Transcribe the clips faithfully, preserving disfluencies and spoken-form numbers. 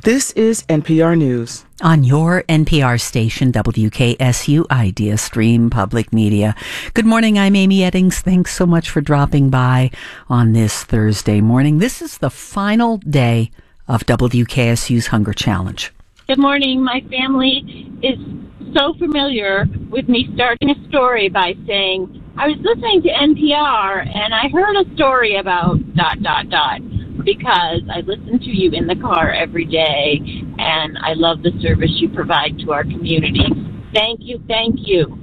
This is N P R News. On your N P R station, W K S U Idea Stream Public Media. Good morning, I'm Amy Eddings. Thanks so much for dropping by on this Thursday morning. This is the final day of W K S U's Hunger Challenge. Good morning. My family is so familiar with me starting a story by saying, I was listening to N P R and I heard a story about dot, dot, dot. Because I listen to you in the car every day, and I love the service you provide to our community. Thank you, thank you.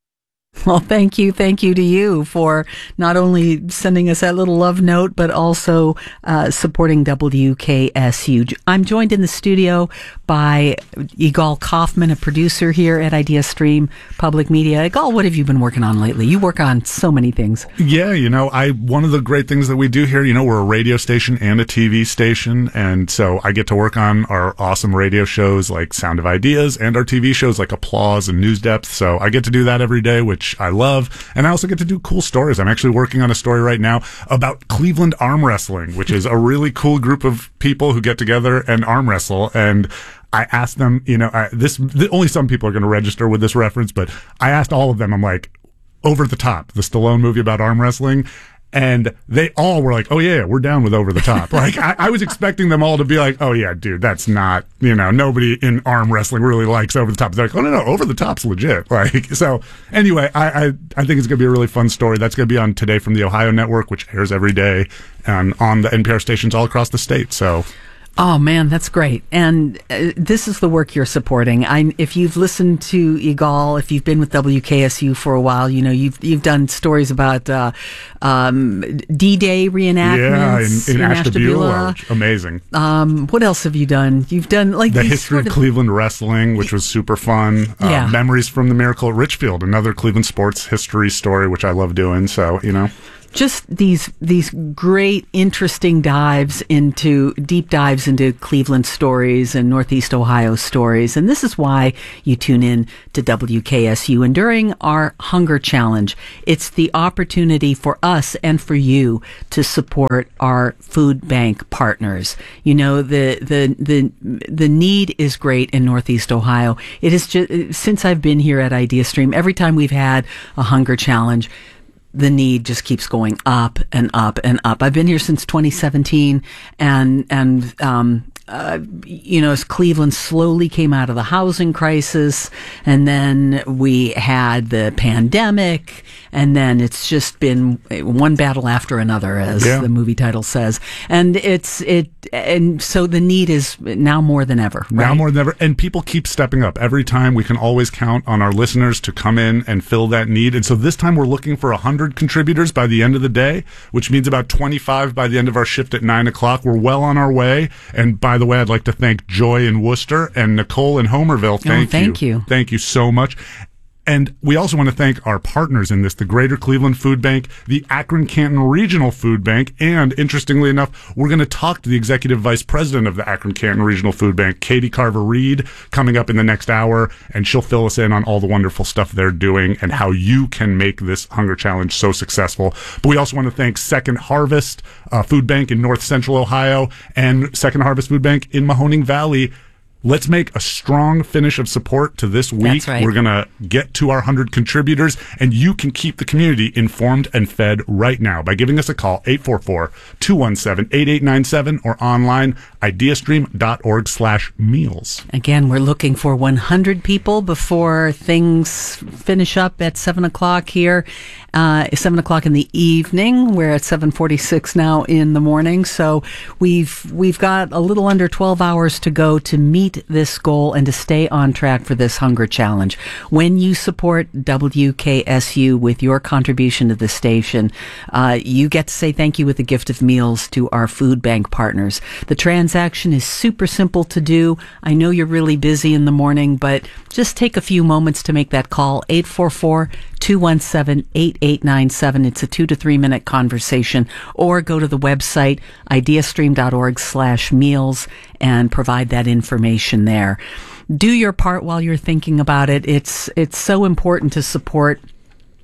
Well, thank you. Thank you to you for not only sending us that little love note, but also uh, supporting W K S U. I'm joined in the studio by Yigal Kaufman, a producer here at Idea Stream Public Media. Yigal, what have you been working on lately? You work on so many things. Yeah, you know, I one of the great things that we do here, you know, we're a radio station and a T V station, and so I get to work on our awesome radio shows like Sound of Ideas and our T V shows like Applause and News Depth. So I get to do that every day, which I love. And I also get to do cool stories. I'm actually working on a story right now about Cleveland arm wrestling, which is a really cool group of people who get together and arm wrestle. And I asked them, you know, I, this, th- only some people are going to register with this reference, but I asked all of them, I'm like, Over the Top, the Stallone movie about arm wrestling. And they all were like, oh, yeah, we're down with Over the Top. Like, I, I was expecting them all to be like, oh, yeah, dude, that's not, you know, nobody in arm wrestling really likes Over the Top. They're like, oh, no, no, Over the Top's legit. Like, so anyway, I, I, I think it's going to be a really fun story. That's going to be on Today from the Ohio Network, which airs every day and on the N P R stations all across the state. So. Oh, man, that's great. And uh, this is the work you're supporting. I, if you've listened to Yigal, if you've been with W K S U for a while, you know, you've you've done stories about uh, um, D-Day reenactments. Yeah, in, in, in Ashtabula. Ashtabula. Amazing. Um, what else have you done? You've done, like, the these history sort of of Cleveland wrestling, which was super fun. Uh, yeah. Memories from the Miracle at Richfield, another Cleveland sports history story, which I love doing. So, you know. Just these these great, interesting dives into, deep dives into Cleveland stories and Northeast Ohio stories. And this is why you tune in to W K S U. And during our Hunger Challenge, it's the opportunity for us and for you to support our food bank partners. You know, the the the the need is great in Northeast Ohio. It is just, since I've been here at Idea Stream, every time we've had a Hunger Challenge, the need just keeps going up and up and up. I've been here since twenty seventeen, and and um, uh, you know, as Cleveland slowly came out of the housing crisis, and then we had the pandemic, and then it's just been one battle after another, as yeah. the movie title says. And it's it, and so the need is now more than ever. Right? Now more than ever, and people keep stepping up. Every time we can always count on our listeners to come in and fill that need. And so this time we're looking for a hundred contributors by the end of the day, which means about twenty-five by the end of our shift at nine o'clock. We're well on our way. And by the way, I'd like to thank Joy in Worcester and Nicole in Homerville. Thank, oh, thank you. you. Thank you so much. And we also want to thank our partners in this, the Greater Cleveland Food Bank, the Akron-Canton Regional Food Bank, and interestingly enough, we're going to talk to the Executive Vice President of the Akron-Canton Regional Food Bank, Katie Carver-Reed, coming up in the next hour, and she'll fill us in on all the wonderful stuff they're doing and how you can make this Hunger Challenge so successful. But we also want to thank Second Harvest uh, Food Bank in North Central Ohio and Second Harvest Food Bank in Mahoning Valley. Let's make a strong finish of support to this week. That's right. We're going to get to our one hundred contributors, and you can keep the community informed and fed right now by giving us a call, eight four four, two one seven, eight eight nine seven, or online, ideastream.org slash meals. Again, we're looking for one hundred people before things finish up at seven o'clock here. Uh, seven o'clock in the evening. We're at seven forty-six now in the morning. So we've, we've got a little under twelve hours to go to meet this goal and to stay on track for this Hunger Challenge. When you support W K S U with your contribution to the station, uh, you get to say thank you with a gift of meals to our food bank partners. The transaction is super simple to do. I know you're really busy in the morning, but just take a few moments to make that call, eight four four, two one seven, eight eight nine seven. It's a two to three minute conversation, or go to the website, ideastream.org slash meals, and provide that information there. Do your part while you're thinking about it. It's, it's so important to support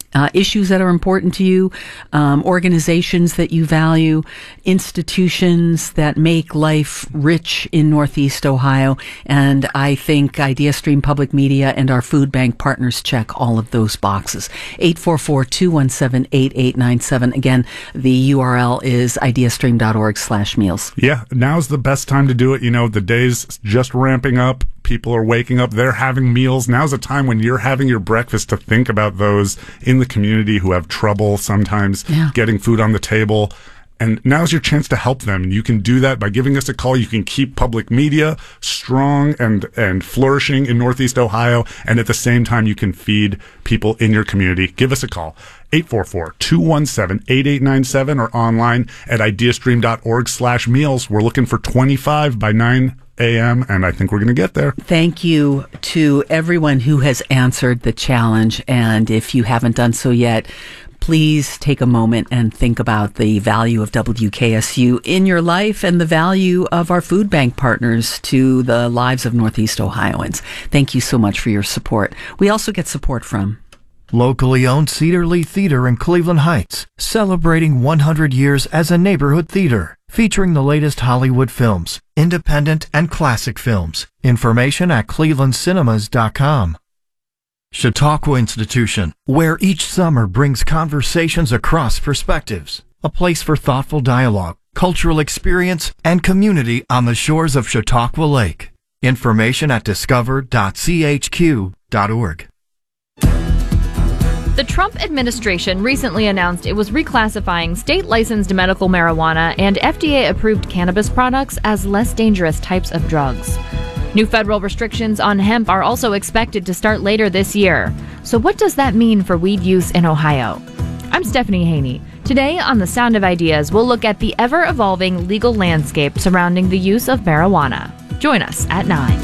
Uh, issues that are important to you, um, organizations that you value, institutions that make life rich in Northeast Ohio. And I think IdeaStream Public Media and our food bank partners check all of those boxes. eight four four, two one seven, eight eight nine seven. Again, the U R L is ideastream.org slash meals. Yeah, now's the best time to do it. You know, the day's just ramping up. People are waking up. They're having meals. Now's a time when you're having your breakfast to think about those in the community who have trouble sometimes yeah. getting food on the table. And now's your chance to help them. And you can do that by giving us a call. You can keep public media strong and, and flourishing in Northeast Ohio. And at the same time, you can feed people in your community. Give us a call. eight four four, two one seven, eight eight nine seven or online at ideastream.org slash meals. We're looking for twenty-five by nine a.m. and I think we're going to get there. Thank you to everyone who has answered the challenge. And if you haven't done so yet, please take a moment and think about the value of W K S U in your life and the value of our food bank partners to the lives of Northeast Ohioans. Thank you so much for your support. We also get support from locally owned Cedar Lee Theater in Cleveland Heights, celebrating one hundred years as a neighborhood theater, featuring the latest Hollywood films, independent and classic films. Information at cleveland cinemas dot com. Chautauqua Institution, where each summer brings conversations across perspectives, a place for thoughtful dialogue, cultural experience, and community on the shores of Chautauqua Lake. Information at discover dot c h q dot org. The Trump administration recently announced it was reclassifying state-licensed medical marijuana and F D A-approved cannabis products as less dangerous types of drugs. New federal restrictions on hemp are also expected to start later this year. So what does that mean for weed use in Ohio? I'm Stephanie Haney. Today on The Sound of Ideas, we'll look at the ever-evolving legal landscape surrounding the use of marijuana. Join us at nine.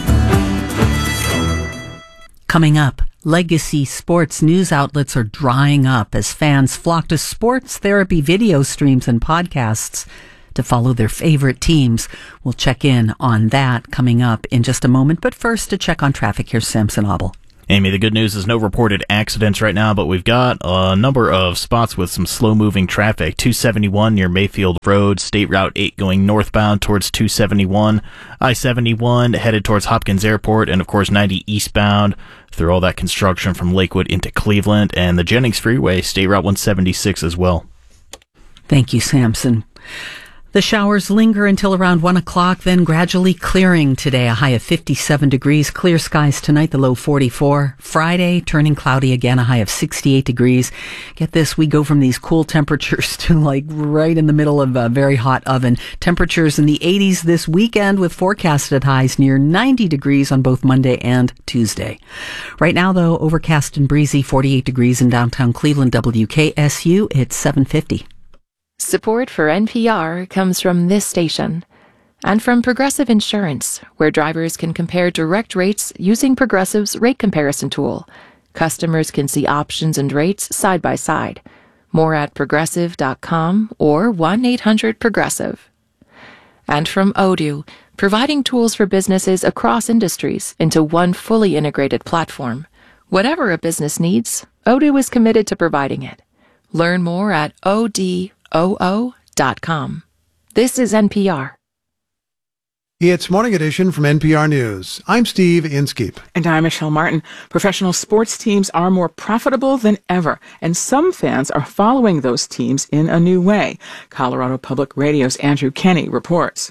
Coming up, legacy sports news outlets are drying up as fans flock to sports therapy video streams and podcasts to follow their favorite teams. We'll check in on that coming up in just a moment. But first, to check on traffic, here's Samson Obel. Amy, the good news is no reported accidents right now, but we've got a number of spots with some slow-moving traffic. two seventy-one near Mayfield Road, State Route eight going northbound towards two seventy-one, I seventy-one headed towards Hopkins Airport, and of course ninety eastbound through all that construction from Lakewood into Cleveland, and the Jennings Freeway, State Route one seventy-six as well. Thank you, Samson. The showers linger until around one o'clock, then gradually clearing today. A high of fifty-seven degrees. Clear skies tonight, the low forty-four. Friday, turning cloudy again, a high of sixty-eight degrees. Get this, we go from these cool temperatures to like right in the middle of a very hot oven. Temperatures in the eighties this weekend with forecasted highs near ninety degrees on both Monday and Tuesday. Right now, though, overcast and breezy, forty-eight degrees in downtown Cleveland. W K S U, it's seven fifty. Support for N P R comes from this station and from Progressive Insurance, where drivers can compare direct rates using Progressive's rate comparison tool. Customers can see options and rates side by side. More at progressive dot com or one eight hundred progressive. And from Odoo, providing tools for businesses across industries into one fully integrated platform. Whatever a business needs, Odoo is committed to providing it. Learn more at O D O O dot com. This is N P R. It's Morning Edition from N P R News. I'm Steve Inskeep. And I'm Michelle Martin. Professional sports teams are more profitable than ever, and some fans are following those teams in a new way. Colorado Public Radio's Andrew Kenny reports.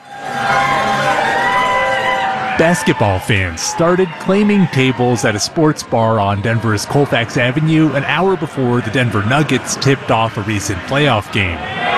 Basketball fans started claiming tables at a sports bar on Denver's Colfax Avenue an hour before the Denver Nuggets tipped off a recent playoff game.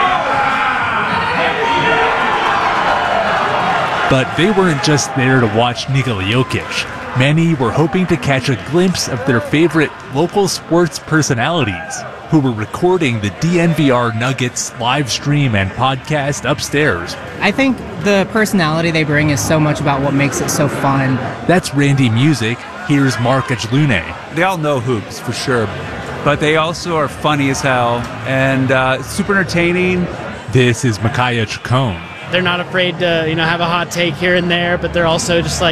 But they weren't just there to watch Nikola Jokic. Many were hoping to catch a glimpse of their favorite local sports personalities who were recording the D N V R Nuggets live stream and podcast upstairs. I think the personality they bring is so much about what makes it so fun. That's Randy Music. Here's Mark Ajlune. They all know hoops for sure, but they also are funny as hell and uh, super entertaining. This is Micaiah Chacon. They're not afraid to, you know, have a hot take here and there, but they're also just like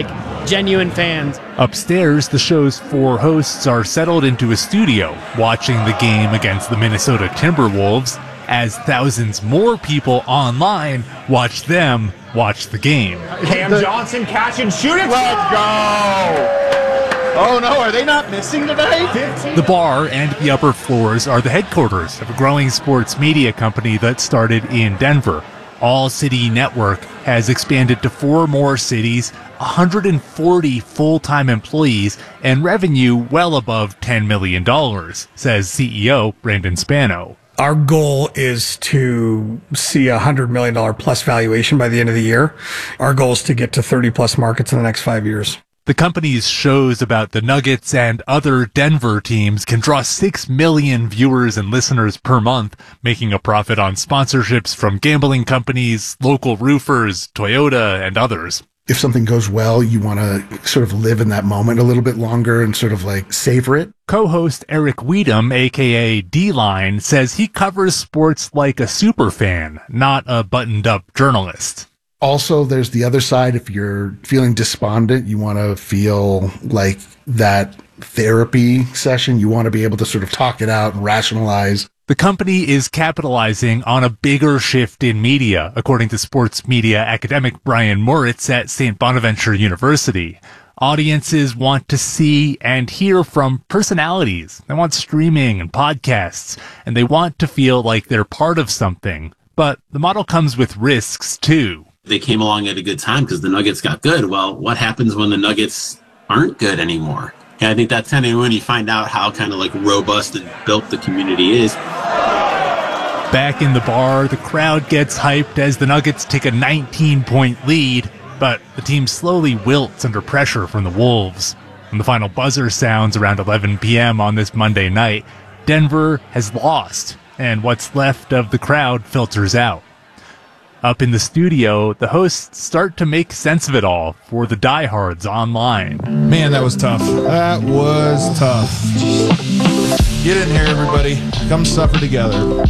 genuine fans. Upstairs, the show's four hosts are settled into a studio, watching the game against the Minnesota Timberwolves, as thousands more people online watch them watch the game. Cam the, Johnson catch and shoot it. Let's go. Oh no, are they not missing tonight? The bar and the upper floors are the headquarters of a growing sports media company that started in Denver. All City Network has expanded to four more cities, one hundred forty full-time employees, and revenue well above ten million dollars, says C E O Brandon Spano. Our goal is to see a one hundred million dollars plus valuation by the end of the year. Our goal is to get to thirty plus markets in the next five years. The company's shows about the Nuggets and other Denver teams can draw six million viewers and listeners per month, making a profit on sponsorships from gambling companies, local roofers, Toyota, and others. If something goes well, you want to sort of live in that moment a little bit longer and sort of like savor it. Co-host Eric Weedham, aka D-Line, says he covers sports like a superfan, not a buttoned-up journalist. Also, there's the other side. If you're feeling despondent, you want to feel like that therapy session. You want to be able to sort of talk it out and rationalize. The company is capitalizing on a bigger shift in media, according to sports media academic Brian Moritz at Saint Bonaventure University. Audiences want to see and hear from personalities. They want streaming and podcasts, and they want to feel like they're part of something. But the model comes with risks, too. They came along at a good time because the Nuggets got good. Well, what happens when the Nuggets aren't good anymore? And I think that's kind of when you find out how kind of like robust and built the community is. Back in the bar, the crowd gets hyped as the Nuggets take a nineteen-point lead, but the team slowly wilts under pressure from the Wolves. When the final buzzer sounds around eleven p.m. on this Monday night, Denver has lost, and what's left of the crowd filters out. Up in the studio, the hosts start to make sense of it all for the diehards online. Man, that was tough. That was tough. Get in here, everybody. Come suffer together.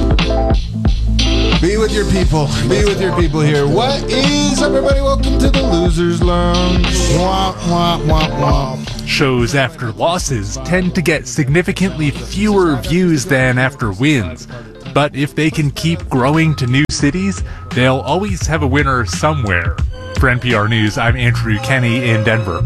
Be with your people. Be with your people here. What is up, everybody? Welcome to the Losers Lounge. Womp, womp, womp, womp. Shows after losses tend to get significantly fewer views than after wins. But if they can keep growing to new cities, they'll always have a winner somewhere. For N P R News, I'm Andrew Kenny in Denver.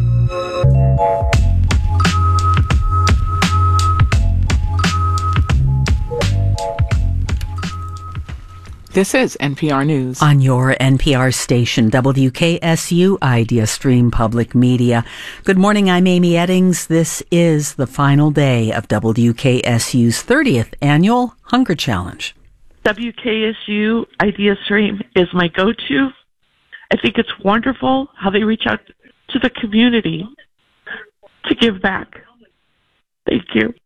This is N P R News. On your N P R station, W K S U Idea Stream Public Media. Good morning, I'm Amy Eddings. This is the final day of W K S U's thirtieth Annual Hunger Challenge. W K S U Idea Stream is my go-to. I think it's wonderful how they reach out to the community to give back. Thank you.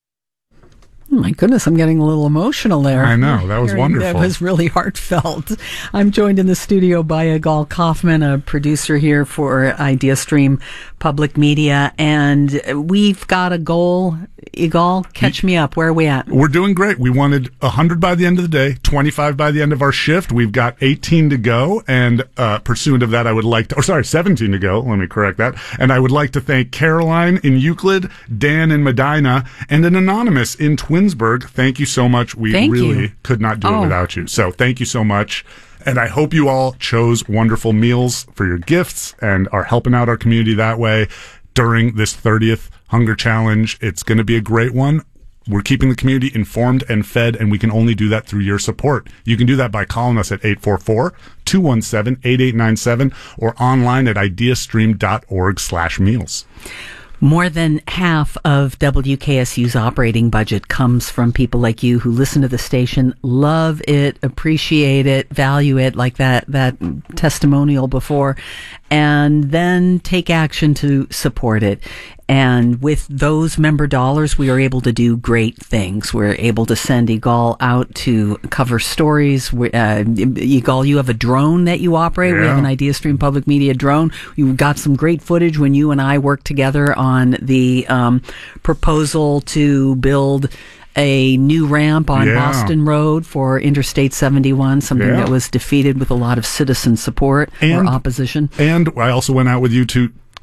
Oh my goodness, I'm getting a little emotional there. I know, that was wonderful. That was really heartfelt. I'm joined in the studio by Igal Kaufman, a producer here for Idea Stream Public Media, and we've got a goal. Igal, catch me up. Where are we at? We're doing great. We wanted one hundred by the end of the day, twenty-five by the end of our shift. We've got eighteen to go, and uh, pursuant of that, I would like to, or sorry, seventeen to go. Let me correct that. And I would like to thank Caroline in Euclid, Dan in Medina, and an anonymous in Twinsburg. Thank you so much. We thank really you. could not do oh. it without you. So thank you so much. And I hope you all chose wonderful meals for your gifts and are helping out our community that way during this thirtieth Hunger Challenge. It's going to be a great one. We're keeping the community informed and fed, and we can only do that through your support. You can do that by calling us at eight four four, two one seven, eight eight nine seven or online at ideastream.org slash meals. More than half of W K S U's operating budget comes from people like you who listen to the station, love it, appreciate it, value it, like that, that testimonial before, and then take action to support it. And with those member dollars, we are able to do great things. We're able to send Igal out to cover stories. We, uh, Igal, you have a drone that you operate. Yeah. We have an Idea Stream Public Media drone. You got some great footage when you and I worked together on the um, proposal to build a new ramp on yeah. Boston Road for Interstate seventy-one, something yeah. that was defeated with a lot of citizen support and, or opposition. And I also went out with you to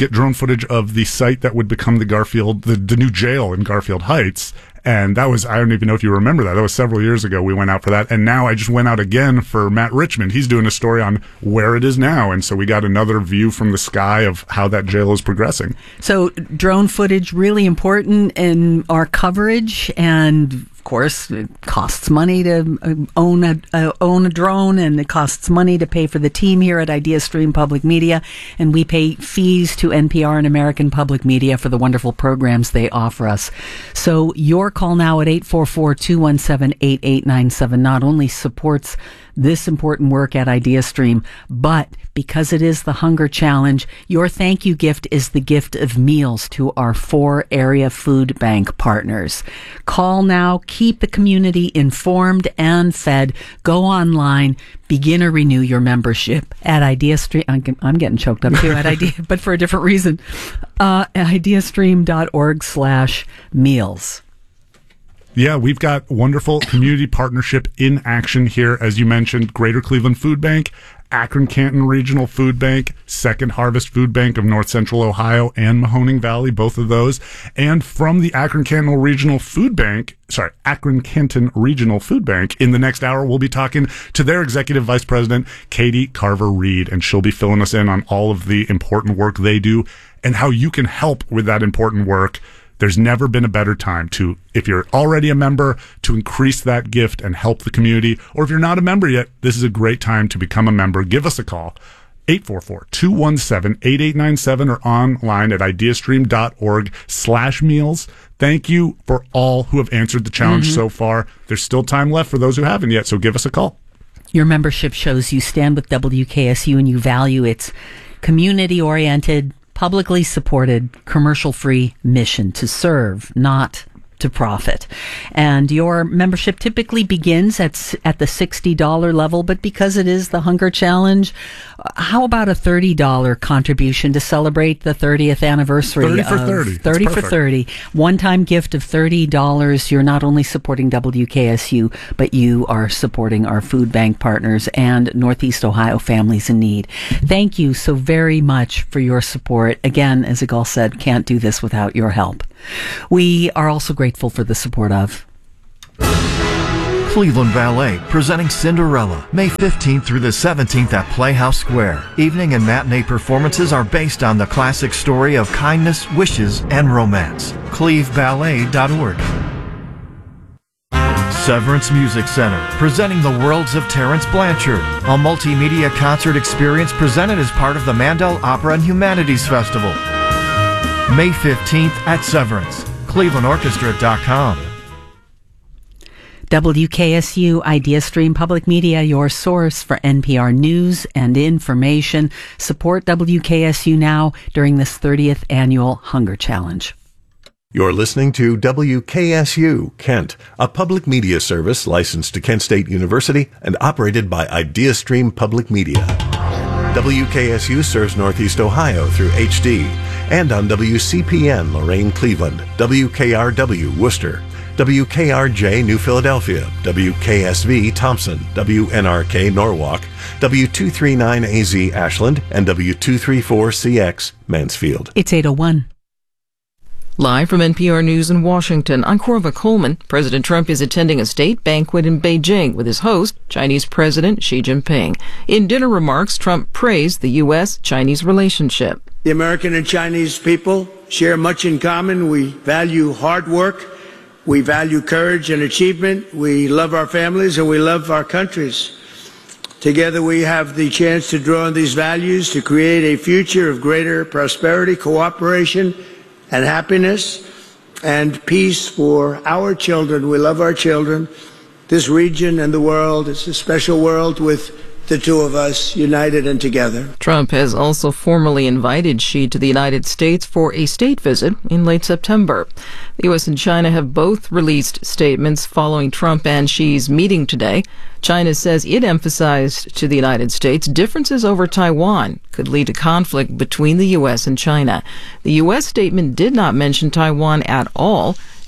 get drone footage of the site that would become the Garfield, the, the new jail in Garfield Heights. And that was, I don't even know if you remember that. That was several years ago. We went out for that. And now I just went out again for Matt Richmond. He's doing a story on where it is now. And so we got another view from the sky of how that jail is progressing. So drone footage, really important in our coverage. And of course, it costs money to own a, uh, own a drone, and it costs money to pay for the team here at IdeaStream Public Media. And we pay fees to N P R and American Public Media for the wonderful programs they offer us. So your call now at eight four four, two one seven, eight eight nine seven not only supports this important work at IdeaStream, but because it is the Hunger Challenge, your thank you gift is the gift of meals to our four area food bank partners. Call now, keep the community informed and fed. Go online, begin or renew your membership at IdeaStream. I'm, I'm getting choked up too at Idea, but for a different reason. Uh, ideastream.org slash meals. Yeah, we've got wonderful community partnership in action here. As you mentioned, Greater Cleveland Food Bank, Akron Canton Regional Food Bank, Second Harvest Food Bank of North Central Ohio, and Mahoning Valley, both of those. And from the Akron Canton Regional Food Bank, sorry, Akron Canton Regional Food Bank, in the next hour, we'll be talking to their Executive Vice President, Katie Carver-Reed, and she'll be filling us in on all of the important work they do and how you can help with that important work. There's never been a better time to, if you're already a member, to increase that gift and help the community. Or if you're not a member yet, this is a great time to become a member. Give us a call, eight four four, two one seven, eight eight nine seven, or online at ideastream.org slash meals. Thank you for all who have answered the challenge mm-hmm. so far. There's still time left for those who haven't yet, so give us a call. Your membership shows you stand with W K S U and you value its community-oriented, publicly supported, commercial-free mission to serve, not to profit. And your membership typically begins at at the sixty dollars level, but because it is the Hunger Challenge, how about a thirty dollars contribution to celebrate the thirtieth anniversary? thirty for of thirty. thirty for thirty. One-time gift of thirty dollars. You're not only supporting W K S U, but you are supporting our food bank partners and Northeast Ohio families in need. Thank you so very much for your support. Again, as Igal said, can't do this without your help. We are also grateful for the support of Cleveland Ballet, presenting Cinderella, May fifteenth through the seventeenth at Playhouse Square. Evening and matinee performances are based on the classic story of kindness, wishes, and romance. cleve ballet dot org. Severance Music Center, presenting The Worlds of Terence Blanchard, a multimedia concert experience presented as part of the Mandel Opera and Humanities Festival. May fifteenth at Severance, cleveland orchestra dot com. W K S U IdeaStream Public Media, your source for N P R news and information. Support W K S U now during this thirtieth annual Hunger Challenge. You're listening to W K S U Kent, a public media service licensed to Kent State University and operated by IdeaStream Public Media. W K S U serves Northeast Ohio through H D and on W C P N Lorain Cleveland, W K R W Worcester, W K R J New Philadelphia, W K S V Thompson, W N R K Norwalk, W two thirty-nine A Z Ashland, and W two thirty-four C X Mansfield. It's eight oh one. Live from N P R News in Washington, I'm Corva Coleman. President Trump is attending a state banquet in Beijing with his host, Chinese President Xi Jinping. In dinner remarks, Trump praised the U S Chinese relationship. The American and Chinese people share much in common. We value hard work. We value courage and achievement. We love our families and we love our countries. Together we have the chance to draw on these values to create a future of greater prosperity, cooperation, and happiness and peace for our children. We love our children. This region and the world, it's a special world with the two of us united and together. Trump has also formally invited Xi to the United States for a state visit in late September. The U S and China have both released statements following Trump and Xi's meeting today. China says it emphasized to the United States differences over Taiwan could lead to conflict between the U S and China. The U S statement did not mention Taiwan at all.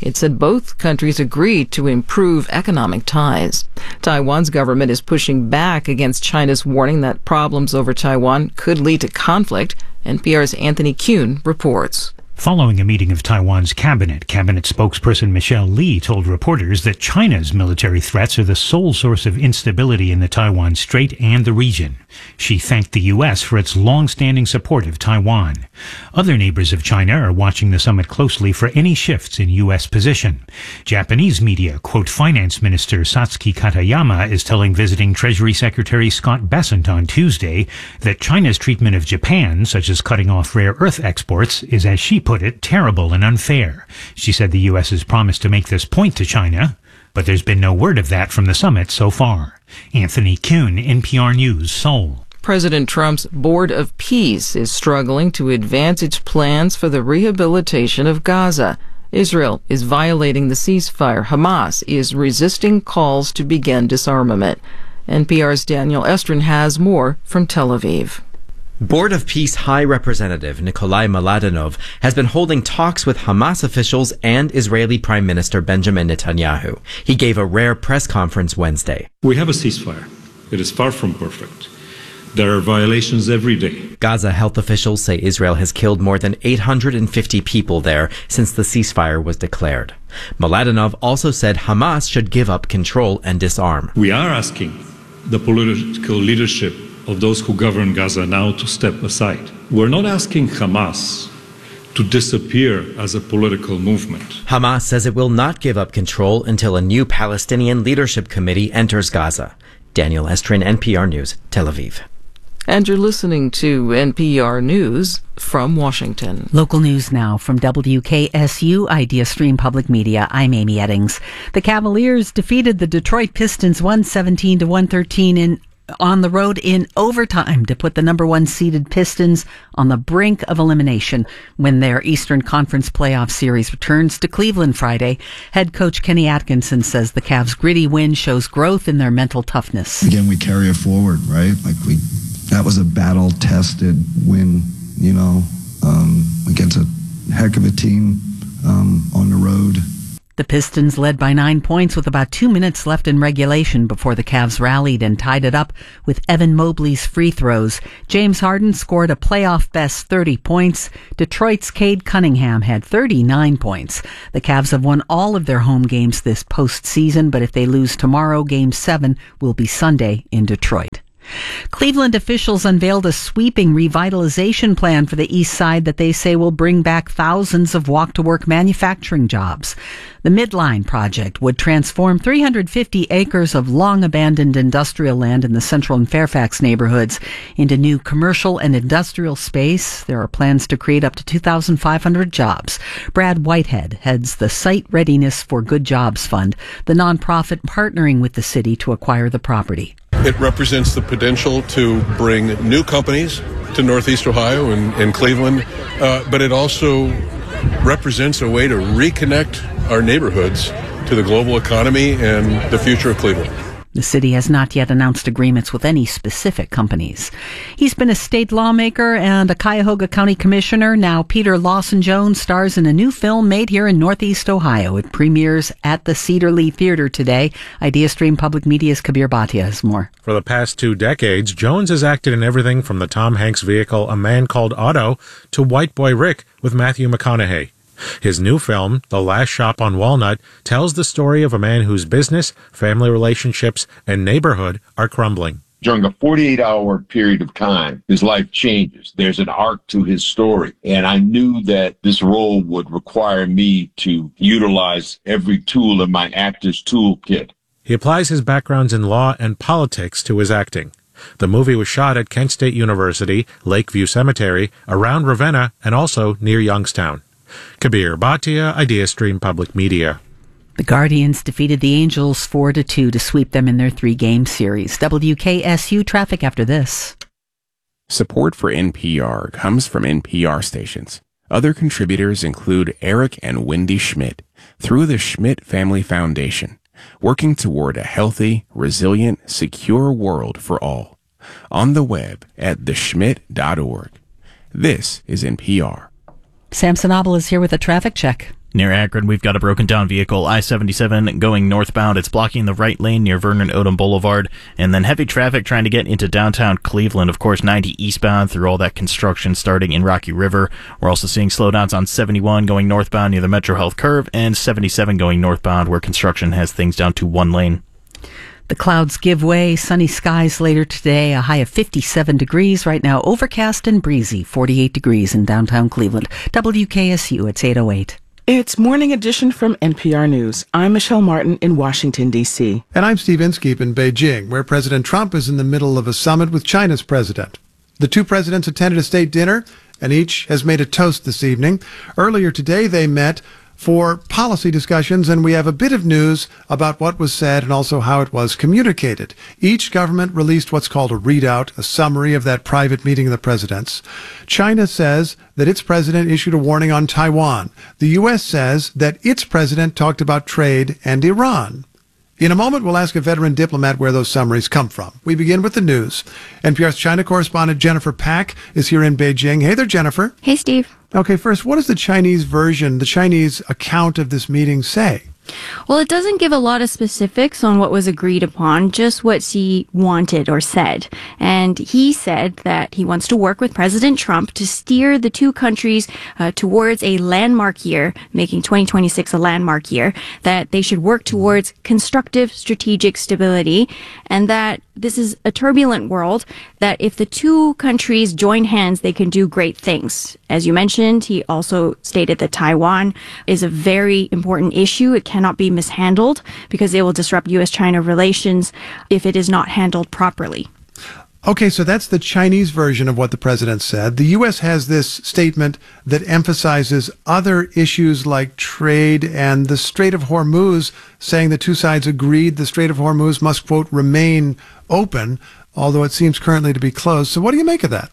It said both countries agreed to improve economic ties. Taiwan's government is pushing back against China's warning that problems over Taiwan could lead to conflict. N P R's Anthony Kuhn reports. Following a meeting of Taiwan's cabinet, cabinet spokesperson Michelle Lee told reporters that China's military threats are the sole source of instability in the Taiwan Strait and the region. She thanked the U S for its long-standing support of Taiwan. Other neighbors of China are watching the summit closely for any shifts in U S position. Japanese media quote Finance Minister Satsuki Katayama is telling visiting Treasury Secretary Scott Bessent on Tuesday that China's treatment of Japan, such as cutting off rare earth exports, is, as she put it, terrible and unfair. She said the U S has promised to make this point to China, but there's been no word of that from the summit so far. Anthony Kuhn, N P R News, Seoul. President Trump's Board of Peace is struggling to advance its plans for the rehabilitation of Gaza. Israel is violating the ceasefire. Hamas is resisting calls to begin disarmament. N P R's Daniel Estrin has more from Tel Aviv. Board of Peace High Representative Nikolai Mladenov has been holding talks with Hamas officials and Israeli Prime Minister Benjamin Netanyahu. He gave a rare press conference Wednesday. We have a ceasefire. It is far from perfect. There are violations every day. Gaza health officials say Israel has killed more than eight hundred fifty people there since the ceasefire was declared. Mladenov also said Hamas should give up control and disarm. We are asking the political leadership of those who govern Gaza now to step aside. We're not asking Hamas to disappear as a political movement. Hamas says it will not give up control until a new Palestinian leadership committee enters Gaza. Daniel Estrin, N P R News, Tel Aviv. And you're listening to N P R News from Washington. Local news now from W K S U Idea Stream Public Media. I'm Amy Eddings. The Cavaliers defeated the Detroit Pistons one seventeen to one thirteen in on the road in overtime to put the number one seeded Pistons on the brink of elimination when their Eastern Conference playoff series returns to Cleveland Friday. Head coach Kenny Atkinson says the Cavs' gritty win shows growth in their mental toughness. Again, we carry it forward, right? Like we, that was a battle-tested win, you know, um, against a heck of a team um, on the road. The Pistons led by nine points with about two minutes left in regulation before the Cavs rallied and tied it up with Evan Mobley's free throws. James Harden scored a playoff-best thirty points. Detroit's Cade Cunningham had thirty-nine points. The Cavs have won all of their home games this postseason, but if they lose tomorrow, Game seven will be Sunday in Detroit. Cleveland officials unveiled a sweeping revitalization plan for the east side that they say will bring back thousands of walk-to-work manufacturing jobs. The Midline project would transform three hundred fifty acres of long-abandoned industrial land in the Central and Fairfax neighborhoods into new commercial and industrial space. There are plans to create up to two thousand five hundred jobs. Brad Whitehead heads the Site Readiness for Good Jobs Fund, the nonprofit partnering with the city to acquire the property. It represents the potential to bring new companies to Northeast Ohio and, and Cleveland, uh, but it also represents a way to reconnect our neighborhoods to the global economy and the future of Cleveland. The city has not yet announced agreements with any specific companies. He's been a state lawmaker and a Cuyahoga County commissioner. Now Peter Lawson-Jones stars in a new film made here in Northeast Ohio. It premieres at the Cedar Lee Theater today. Idea Stream Public Media's Kabir Bhatia has more. For the past two decades, Jones has acted in everything from the Tom Hanks vehicle A Man Called Otto to White Boy Rick with Matthew McConaughey. His new film, The Last Shop on Walnut, tells the story of a man whose business, family relationships, and neighborhood are crumbling. During a forty-eight hour period of time, his life changes. There's an arc to his story. And I knew that this role would require me to utilize every tool in my actor's toolkit. He applies his backgrounds in law and politics to his acting. The movie was shot at Kent State University, Lakeview Cemetery, around Ravenna, and also near Youngstown. Kabir Bhatia, Idea Stream Public Media. The Guardians defeated the Angels four to two to sweep them in their three-game series. W K S U traffic after this. Support for N P R comes from N P R stations. Other contributors include Eric and Wendy Schmidt through the Schmidt Family Foundation, working toward a healthy, resilient, secure world for all. On the web at the schmidt dot org. This is N P R. Sam Sanabal is here with a traffic check. Near Akron, we've got a broken down vehicle, I seventy-seven, going northbound. It's blocking the right lane near Vernon Odom Boulevard. And then heavy traffic trying to get into downtown Cleveland. Of course, ninety eastbound through all that construction starting in Rocky River. We're also seeing slowdowns on seventy-one going northbound near the Metro Health Curve, and seventy-seven going northbound where construction has things down to one lane. The clouds give way, sunny skies later today, a high of fifty-seven degrees. Right now, overcast and breezy, forty-eight degrees in downtown Cleveland. W K S U, it's eight oh eight. It's Morning Edition from N P R News. I'm Michelle Martin in Washington, D C. And I'm Steve Inskeep in Beijing, where President Trump is in the middle of a summit with China's president. The two presidents attended a state dinner, and each has made a toast this evening. Earlier today, they met for policy discussions, and we have a bit of news about what was said and also how it was communicated. Each government released what's called a readout, a summary of that private meeting of the presidents. China says that its president issued a warning on Taiwan. The U S says that its president talked about trade and Iran. In a moment, we'll ask a veteran diplomat where those summaries come from. We begin with the news. N P R's China correspondent Jennifer Pack is here in Beijing. Hey there, Jennifer. Hey, Steve. Okay, first, what does the Chinese version, the Chinese account of this meeting say? Well, it doesn't give a lot of specifics on what was agreed upon, just what Xi wanted or said. And he said that he wants to work with President Trump to steer the two countries uh, towards a landmark year, making twenty twenty-six a landmark year, that they should work towards constructive strategic stability, and that this is a turbulent world, that if the two countries join hands, they can do great things. As you mentioned, he also stated that Taiwan is a very important issue. It cannot be mishandled because it will disrupt U S China relations if it is not handled properly. Okay, so that's the Chinese version of what the president said. The U S has this statement that emphasizes other issues like trade and the Strait of Hormuz, saying the two sides agreed the Strait of Hormuz must, quote, remain open, although it seems currently to be closed. So what do you make of that?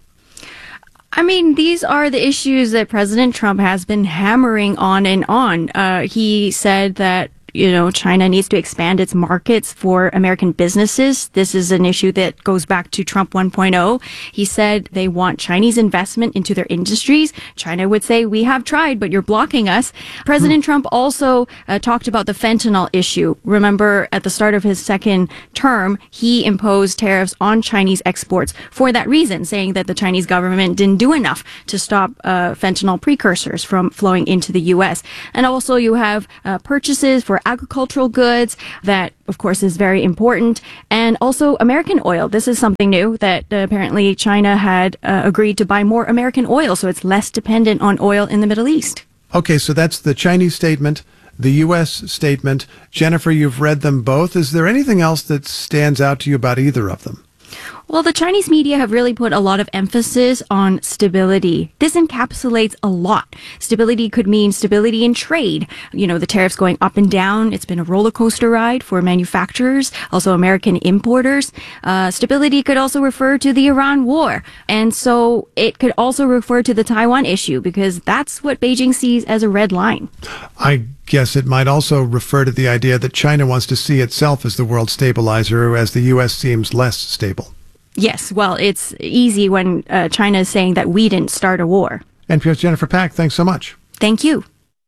I mean, these are the issues that President Trump has been hammering on and on. Uh, he said that, you know, China needs to expand its markets for American businesses. This is an issue that goes back to Trump one point oh. He said they want Chinese investment into their industries. China would say, we have tried, but you're blocking us. President Trump also uh, talked about the fentanyl issue. Remember, at the start of his second term, he imposed tariffs on Chinese exports for that reason, saying that the Chinese government didn't do enough to stop uh, fentanyl precursors from flowing into the U S. And also you have uh, purchases for agricultural goods that, of course, is very important. And also American oil. This is something new that uh, apparently China had uh, agreed to buy more American oil, so it's less dependent on oil in the Middle East. Okay, so that's the Chinese statement, the U S statement. Jennifer, you've read them both. Is there anything else that stands out to you about either of them? Well, the Chinese media have really put a lot of emphasis on stability. This encapsulates a lot. Stability could mean stability in trade. You know, the tariffs going up and down. It's been a roller coaster ride for manufacturers, also American importers. Uh, stability could also refer to the Iran war. And so it could also refer to the Taiwan issue because that's what Beijing sees as a red line. I guess it might also refer to the idea that China wants to see itself as the world stabilizer, as the U S seems less stable. Yes, well, it's easy when uh, China is saying that we didn't start a war. N P R's Jennifer Pack, thanks so much. Thank you.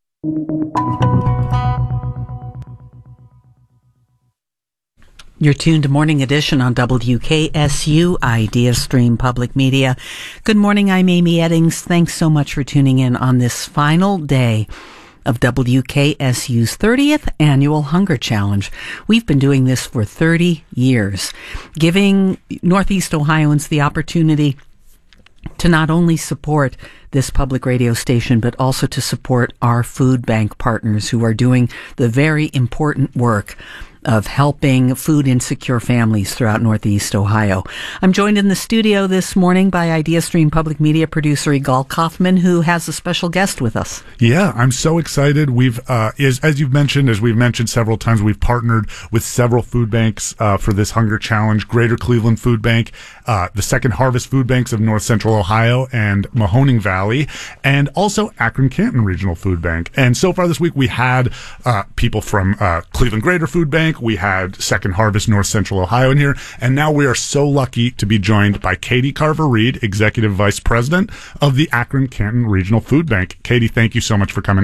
You're tuned to Morning Edition on W K S U, Idea Stream Public Media. Good morning, I'm Amy Eddings. Thanks so much for tuning in on this final day of W K S U's thirtieth Annual Hunger Challenge. We've been doing this for thirty years, giving Northeast Ohioans the opportunity to not only support this public radio station, but also to support our food bank partners who are doing the very important work of helping food insecure families throughout Northeast Ohio. I'm joined in the studio this morning by IdeaStream Public Media producer Igal Kaufman, who has a special guest with us. Yeah, I'm so excited. We've, uh, is, as you've mentioned, as we've mentioned several times, we've partnered with several food banks uh, for this hunger challenge. Greater Cleveland Food Bank, uh, the Second Harvest Food Banks of North Central Ohio and Mahoning Valley, and also Akron-Canton Regional Food Bank. And so far this week, we had uh, people from uh, Cleveland Greater Food Bank. We had Second Harvest North Central Ohio in here. And now we are so lucky to be joined by Katie Carver-Reed, Executive Vice President of the Akron-Canton Regional Food Bank. Katie, thank you so much for coming in.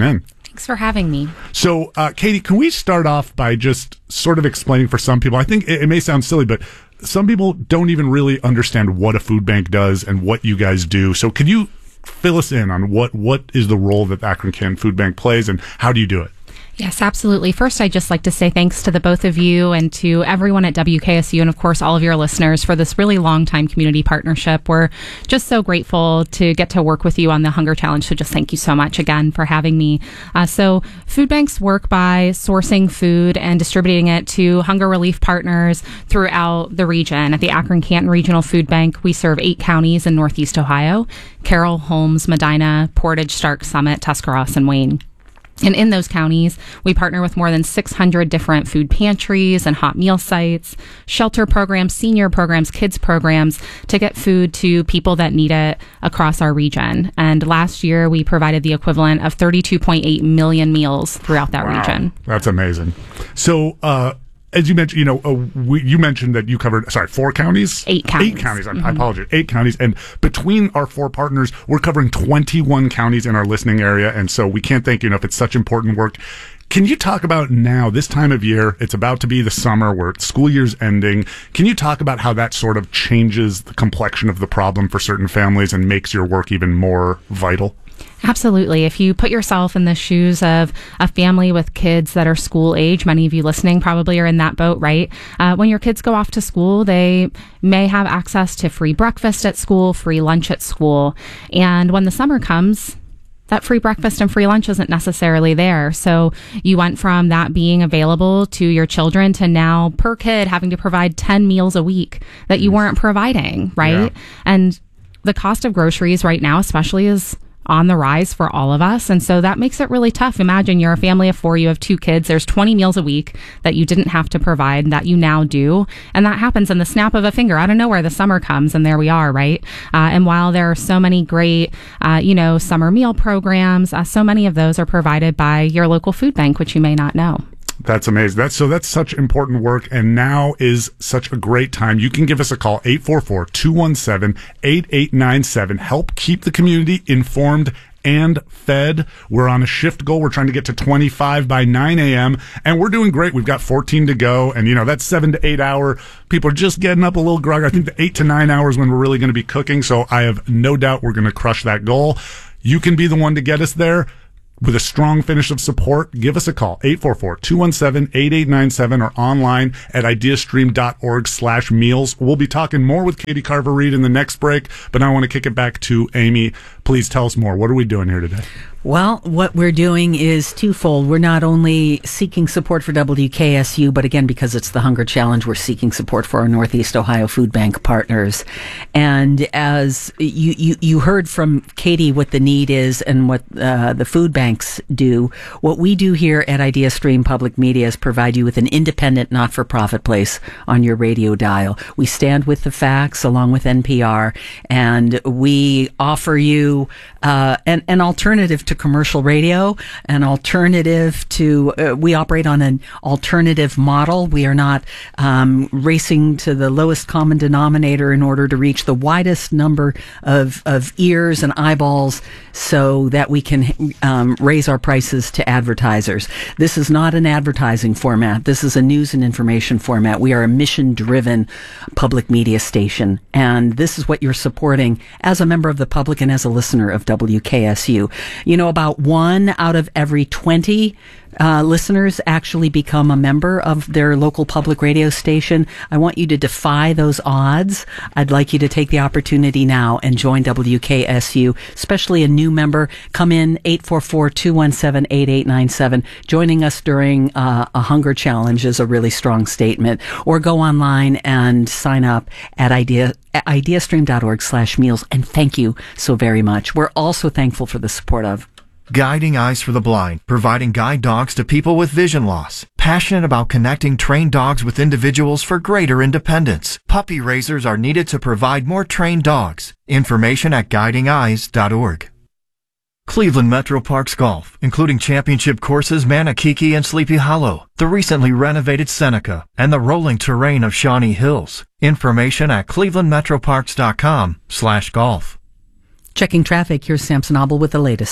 Thanks for having me. So, uh, Katie, can we start off by just sort of explaining for some people? I think it, it may sound silly, but some people don't even really understand what a food bank does and what you guys do. So, can you fill us in on what, what is the role that the Akron Canton Food Bank plays and how do you do it? Yes, absolutely. First, I'd just like to say thanks to the both of you and to everyone at W K S U and, of course, all of your listeners for this really long-time community partnership. We're just so grateful to get to work with you on the Hunger Challenge, so just thank you so much again for having me. Uh, so food banks work by sourcing food and distributing it to hunger relief partners throughout the region. At the Akron Canton Regional Food Bank, we serve eight counties in Northeast Ohio: Carroll, Holmes, Medina, Portage, Stark, Summit, Tuscarawas, and Wayne. And in those counties, we partner with more than six hundred different food pantries and hot meal sites, shelter programs, senior programs, kids programs to get food to people that need it across our region. And last year, we provided the equivalent of thirty-two point eight million meals throughout that Wow. region. That's amazing. So, uh, as you mentioned, you know, uh, we, you mentioned that you covered, sorry, four counties? Eight counties. Eight counties. I, I Mhm. apologize. Eight counties. And between our four partners, we're covering twenty-one counties in our listening area. And so we can't thank you enough. It's such important work. Can you talk about now, this time of year, it's about to be the summer where school year's ending. Can you talk about how that sort of changes the complexion of the problem for certain families and makes your work even more vital? Absolutely. If you put yourself in the shoes of a family with kids that are school age, many of you listening probably are in that boat, right? Uh, when your kids go off to school, they may have access to free breakfast at school, free lunch at school. And when the summer comes, that free breakfast and free lunch isn't necessarily there. So you went from that being available to your children to now per kid having to provide ten meals a week that you weren't providing, right? Yeah. And the cost of groceries right now, especially, is on the rise for all of us. And so that makes it really tough. Imagine you're a family of four, you have two kids, there's twenty meals a week that you didn't have to provide that you now do. And that happens in the snap of a finger. Out of nowhere, the summer comes and there we are, right? Uh, and while there are so many great, uh, you know, summer meal programs, uh, so many of those are provided by your local food bank, which you may not know. That's amazing. That's so that's such important work. And now is such a great time. You can give us a call, eight four four, two one seven, eight eight nine seven. Help keep the community informed and fed. We're on a shift goal. We're trying to get to twenty-five by nine a.m. and we're doing great. We've got fourteen to go. And, you know, that's seven to eight hour. People are just getting up a little groggy. I think the eight to nine hours when we're really going to be cooking. So I have no doubt we're going to crush that goal. You can be the one to get us there. With a strong finish of support, give us a call, eight four four, two one seven, eight eight nine seven, or online at ideastream.org slash meals. We'll be talking more with Katie Carver-Reed in the next break, but now I want to kick it back to Amy. Please tell us more. What are we doing here today? Well, what we're doing is twofold. We're not only seeking support for W K S U, but again, because it's the Hunger Challenge, we're seeking support for our Northeast Ohio Food Bank partners. And as you, you, you heard from Katie what the need is and what uh, the food banks do, what we do here at IdeaStream Public Media is provide you with an independent, not-for-profit place on your radio dial. We stand with the facts along with N P R, and we offer you uh, an, an alternative to commercial radio, an alternative to, uh, we operate on an alternative model. We are not um, racing to the lowest common denominator in order to reach the widest number of, of ears and eyeballs so that we can um, raise our prices to advertisers. This is not an advertising format. This is a news and information format. We are a mission-driven public media station, and this is what you're supporting as a member of the public and as a listener of W K S U. You know, about one out of every twenty uh, listeners actually become a member of their local public radio station. I want you to defy those odds. I'd like you to take the opportunity now and join W K S U, especially a new member. Come in, eight four four, two one seven, eight eight nine seven. Joining us during uh, a hunger challenge is a really strong statement. Or go online and sign up at idea ideastream.org slash meals. And thank you so very much. We're also thankful for the support of Guiding Eyes for the Blind, providing guide dogs to people with vision loss. Passionate about connecting trained dogs with individuals for greater independence. Puppy raisers are needed to provide more trained dogs. Information at guiding eyes dot org. Cleveland Metro Parks Golf, including championship courses Manakiki and Sleepy Hollow, the recently renovated Seneca, and the rolling terrain of Shawnee Hills. Information at cleveland metro parks dot com slash golf. Checking traffic, here's Samson Abel with the latest.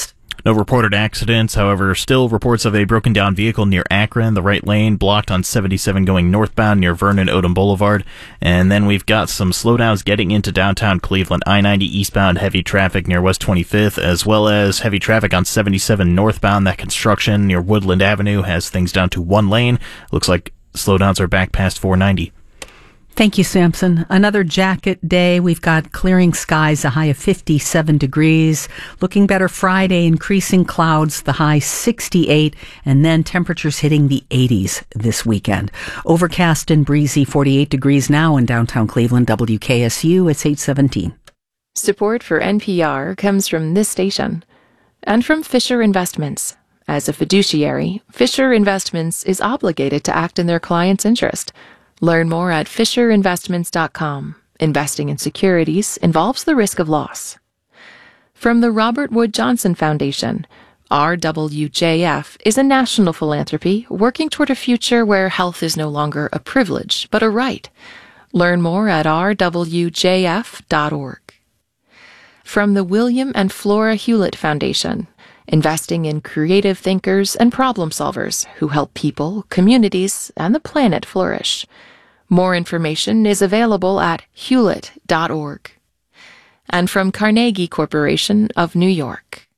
No reported accidents, however, still reports of a broken down vehicle near Akron, the right lane blocked on seventy-seven going northbound near Vernon Odom Boulevard. And then we've got some slowdowns getting into downtown Cleveland, I ninety eastbound heavy traffic near West twenty-fifth, as well as heavy traffic on seventy-seven northbound. That construction near Woodland Avenue has things down to one lane. Looks like slowdowns are back past four ninety. Thank you, Samson. Another jacket day. We've got clearing skies, a high of fifty-seven degrees. Looking better Friday, increasing clouds, the high sixty-eight, and then temperatures hitting the eighties this weekend. Overcast and breezy, forty-eight degrees now in downtown Cleveland. W K S U, it's eight seventeen. Support for N P R comes from this station and from Fisher Investments. As a fiduciary, Fisher Investments is obligated to act in their client's interest. Learn more at fisher investments dot com. Investing in securities involves the risk of loss. From the Robert Wood Johnson Foundation, R W J F is a national philanthropy working toward a future where health is no longer a privilege, but a right. Learn more at r w j f dot org. From the William and Flora Hewlett Foundation, investing in creative thinkers and problem solvers who help people, communities, and the planet flourish. More information is available at hewlett dot org. And from Carnegie Corporation of New York.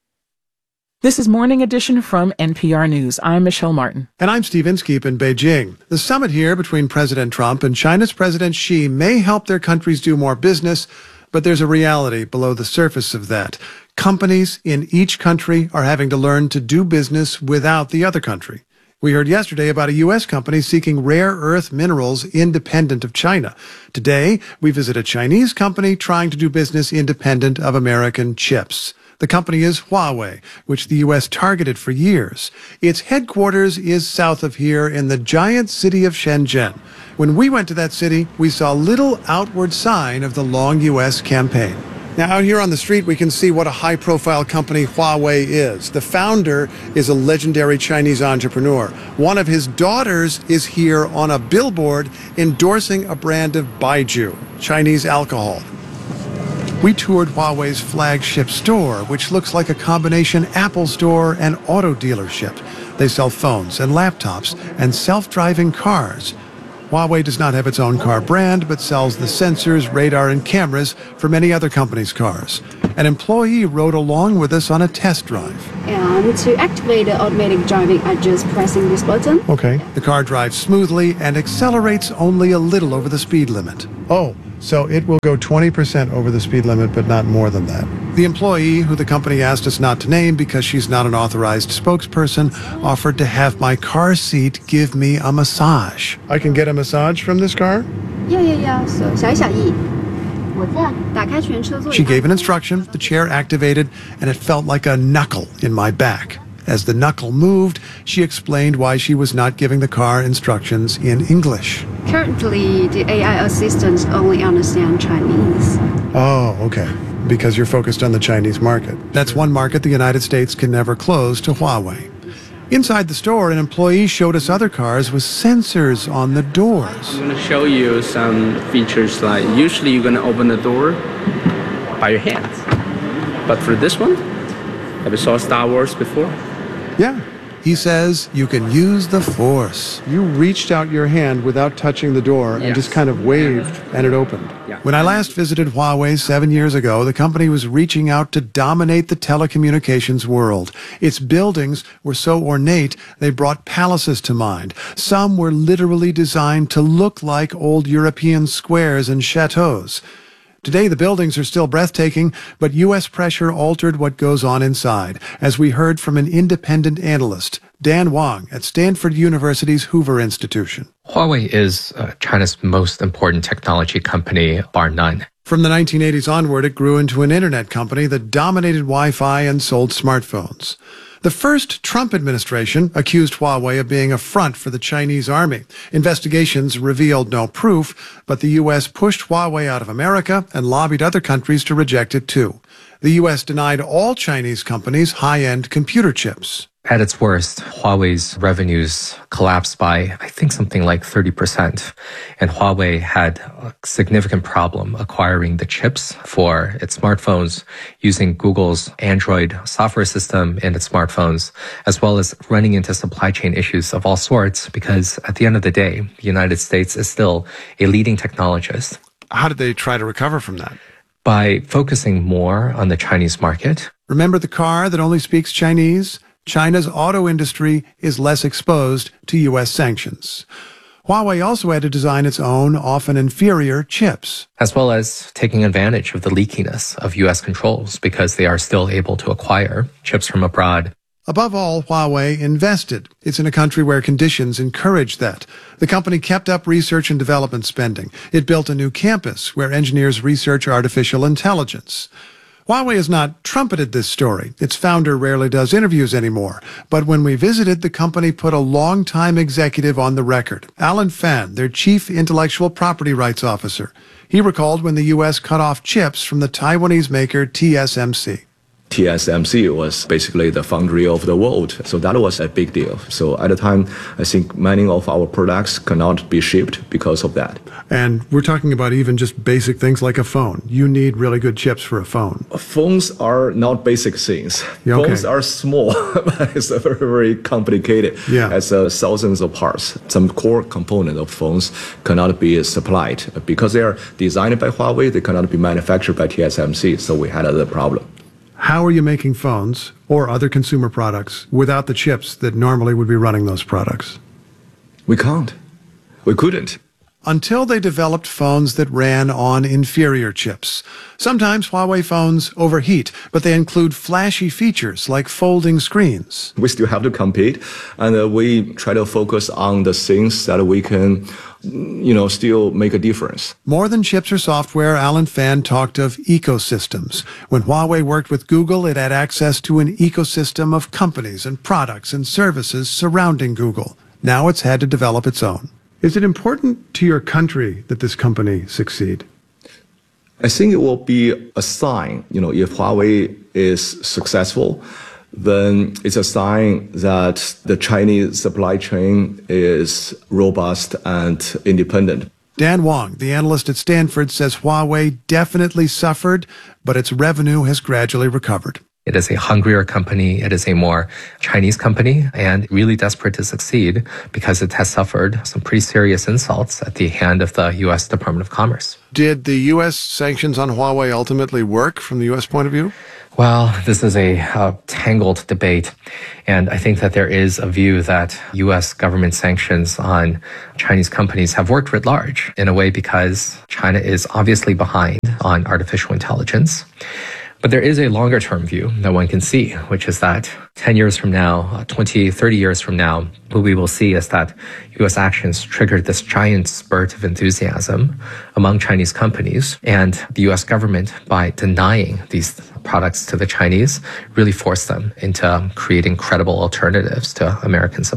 This is Morning Edition from N P R News. I'm Michelle Martin. And I'm Steve Inskeep in Beijing. The summit here between President Trump and China's President Xi may help their countries do more business, but there's a reality below the surface of that. Companies in each country are having to learn to do business without the other country. We heard yesterday about a U S company seeking rare earth minerals independent of China. Today, we visit a Chinese company trying to do business independent of American chips. The company is Huawei, which the U S targeted for years. Its headquarters is south of here in the giant city of Shenzhen. When we went to that city, we saw little outward sign of the long U S campaign. Now, out here on the street, we can see what a high-profile company Huawei is. The founder is a legendary Chinese entrepreneur. One of his daughters is here on a billboard endorsing a brand of Baijiu, Chinese alcohol. We toured Huawei's flagship store, which looks like a combination Apple store and auto dealership. They sell phones and laptops and self-driving cars. Huawei does not have its own car brand, but sells the sensors, radar, and cameras for many other companies' cars. An employee rode along with us on a test drive. And to activate the automatic driving, I just pressing this button. Okay. The car drives smoothly and accelerates only a little over the speed limit. Oh, so it will go twenty percent over the speed limit, but not more than that. The employee, who the company asked us not to name because she's not an authorized spokesperson, offered to have my car seat give me a massage. I can get a massage from this car? Yeah, yeah, yeah. So, 小一小一. 我这样打开全车座椅. She gave an instruction, the chair activated, and it felt like a knuckle in my back. As the knuckle moved, she explained why she was not giving the car instructions in English. Currently, the A I assistants only understand Chinese. Oh, okay. Because you're focused on the Chinese market. That's one market the United States can never close to Huawei. Inside the store, an employee showed us other cars with sensors on the doors. I'm going to show you some features like usually you're going to open the door by your hands. But for this one, have you saw Star Wars before? Yeah. He says you can use the force. You reached out your hand without touching the door and Yes. just kind of waved and it opened. Yeah. When I last visited Huawei seven years ago, the company was reaching out to dominate the telecommunications world. Its buildings were so ornate, they brought palaces to mind. Some were literally designed to look like old European squares and chateaus. Today, the buildings are still breathtaking, but U S pressure altered what goes on inside, as we heard from an independent analyst, Dan Wang, at Stanford University's Hoover Institution. Huawei is uh, China's most important technology company, bar none. From the nineteen eighties onward, it grew into an internet company that dominated Wi-Fi and sold smartphones. The first Trump administration accused Huawei of being a front for the Chinese army. Investigations revealed no proof, but the U S pushed Huawei out of America and lobbied other countries to reject it too. The U S denied all Chinese companies high-end computer chips. At its worst, Huawei's revenues collapsed by, I think, something like thirty percent. And Huawei had a significant problem acquiring the chips for its smartphones, using Google's Android software system in its smartphones, as well as running into supply chain issues of all sorts, because at the end of the day, the United States is still a leading technologist. How did they try to recover from that? By focusing more on the Chinese market. Remember the car that only speaks Chinese? China's auto industry is less exposed to U S sanctions. Huawei also had to design its own, often inferior, chips. As well as taking advantage of the leakiness of U S controls, because they are still able to acquire chips from abroad. Above all, Huawei invested. It's in a country where conditions encourage that. The company kept up research and development spending. It built a new campus where engineers research artificial intelligence. Huawei has not trumpeted this story. Its founder rarely does interviews anymore. But when we visited, the company put a longtime executive on the record, Alan Fan, their chief intellectual property rights officer. He recalled when the U S cut off chips from the Taiwanese maker T S M C. T S M C was basically the foundry of the world, so that was a big deal. So at the time, I think many of our products cannot be shipped because of that. And we're talking about even just basic things like a phone. You need really good chips for a phone. Phones are not basic things. Yeah, okay. Phones are small, but it's very, very complicated. Yeah. It's uh, thousands of parts. Some core component of phones cannot be supplied. Because they are designed by Huawei, they cannot be manufactured by T S M C, so we had a problem. How are you making phones or other consumer products without the chips that normally would be running those products? We can't. We couldn't. Until they developed phones that ran on inferior chips. Sometimes Huawei phones overheat, but they include flashy features like folding screens. We still have to compete, and uh, we try to focus on the things that we can, you know, still make a difference. More than chips or software, Alan Fan talked of ecosystems. When Huawei worked with Google, it had access to an ecosystem of companies and products and services surrounding Google. Now it's had to develop its own. Is it important to your country that this company succeed? I think it will be a sign, you know, if Huawei is successful, then it's a sign that the Chinese supply chain is robust and independent. Dan Wang, the analyst at Stanford, says Huawei definitely suffered, but its revenue has gradually recovered. It is a hungrier company. It is a more Chinese company and really desperate to succeed because it has suffered some pretty serious insults at the hand of the U S Department of Commerce. Did the U S sanctions on Huawei ultimately work from the U S point of view? Well, this is a uh, tangled debate, and I think that there is a view that U S government sanctions on Chinese companies have worked writ large in a way because China is obviously behind on artificial intelligence. But there is a longer term view that one can see, which is that ten years from now, twenty, thirty years from now, what we will see is that U S actions triggered this giant spurt of enthusiasm among Chinese companies. And the U S government, by denying these products to the Chinese, really forced them into creating credible alternatives to American supply.